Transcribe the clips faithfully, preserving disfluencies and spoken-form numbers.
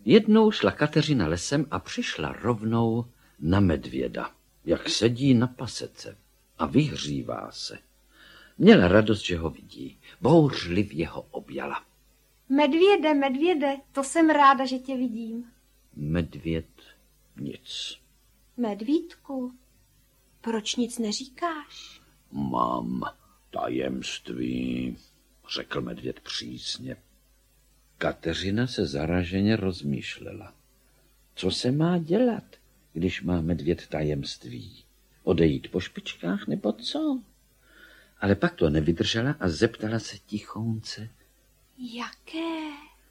Jednou šla Kateřina lesem a přišla rovnou na medvěda, jak sedí na pasece a vyhřívá se. Měla radost, že ho vidí. Bouřlivě ho objala. Medvěde, medvěde, to jsem ráda, že tě vidím. Medvěd nic. Medvídku, proč nic neříkáš? Mám tajemství, řekl medvěd přísně. Kateřina se zaraženě rozmýšlela. Co se má dělat, když má medvěd tajemství? Odejít po špičkách nebo co? Ale pak to nevydržela a zeptala se tichounce. Jaké?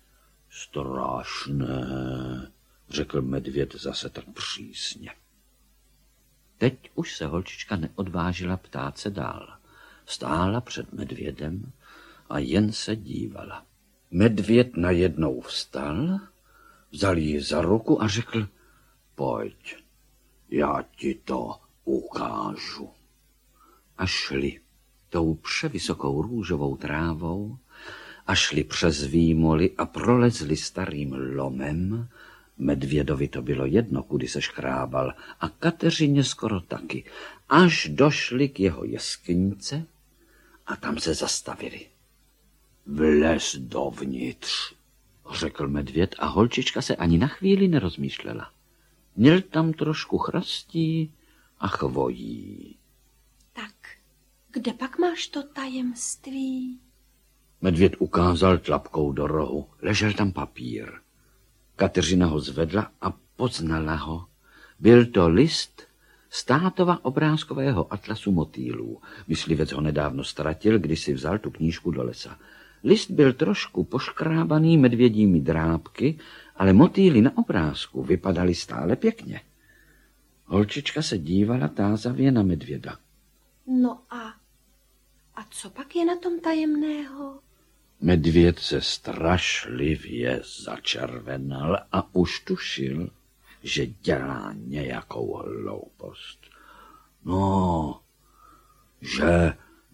Strašné, řekl medvěd zase tak přísně. Teď už se holčička neodvážila ptát se dál. Stála před medvědem a jen se dívala. Medvěd najednou vstal, vzal ji za ruku a řekl, pojď, já ti to ukážu. A šli tou převysokou růžovou trávou a šli přes výmoly a prolezli starým lomem. Medvědovi to bylo jedno, kudy se škrábal, a Kateřině skoro taky, až došli k jeho jeskynice a tam se zastavili. Vlez dovnitř, řekl medvěd a holčička se ani na chvíli nerozmýšlela. Měl tam trošku chrastí a chvojí. Tak, kde pak máš to tajemství? Medvěd ukázal tlapkou do rohu. Ležel tam papír. Kateřina ho zvedla a poznala ho. Byl to list z tátova obrázkového atlasu motýlů. Myslivec ho nedávno ztratil, když si vzal tu knížku do lesa. List byl trošku poškrábaný medvědími drápky, ale motýly na obrázku vypadaly stále pěkně. Holčička se dívala tázavě na medvěda. No a, a co pak je na tom tajemného? Medvěd se strašlivě začervenal a už tušil, že dělá nějakou hloupost. No, že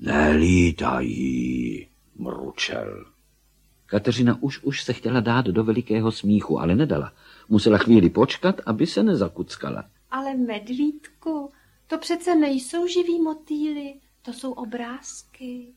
nelítají, mručel. Kateřina už už se chtěla dát do velikého smíchu, ale nedala. Musela chvíli počkat, aby se nezakuckala. Ale medvídku, to přece nejsou živí motýly, to jsou obrázky.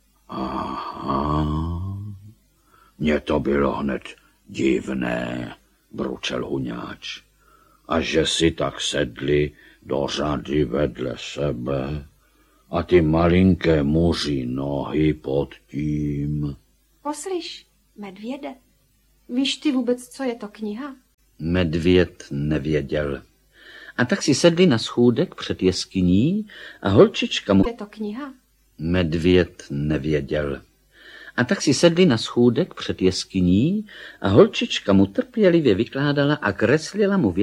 Aha, mně to bylo hned divné, bručel huňáč. A že si tak sedli do řady vedle sebe a ty malinké muří nohy pod tím. Poslyš, medvěde, víš ty vůbec, co je to kniha? Medvěd nevěděl. A tak si sedli na schůdek před jeskyní a holčička mu... Je to kniha? Medvěd nevěděl. A tak si sedli na schůdek před jeskyní a holčička mu trpělivě vykládala a kreslila mu